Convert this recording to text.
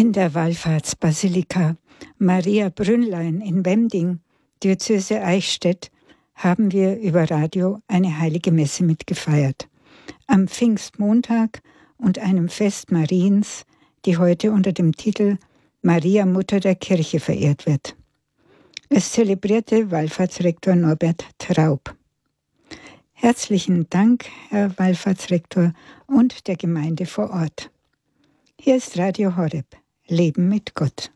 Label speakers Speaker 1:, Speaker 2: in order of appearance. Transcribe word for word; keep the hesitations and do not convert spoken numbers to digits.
Speaker 1: In der Wallfahrtsbasilika Maria Brünnlein in Wemding, Diözese Eichstätt, haben wir über Radio eine heilige Messe mitgefeiert. Am Pfingstmontag und einem Fest Mariens, die heute unter dem Titel Maria Mutter der Kirche verehrt wird. Es zelebrierte Wallfahrtsrektor Norbert Traub. Herzlichen Dank, Herr Wallfahrtsrektor und der Gemeinde vor Ort. Hier ist Radio Horeb, Leben mit Gott.